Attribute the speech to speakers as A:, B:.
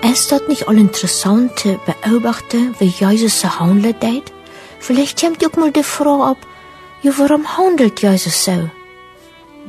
A: Ist das nicht all interessant zu beobachten, wie Jesus handelt deed? Vielleicht kommt auch mal die Frage ab, ja, warum handelt Jesus so?